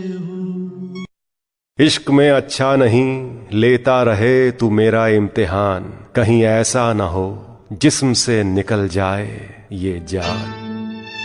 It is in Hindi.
इश्क में अच्छा नहीं लेता रहे तू मेरा इम्तिहान, कहीं ऐसा ना हो जिस्म से निकल जाए ये जान।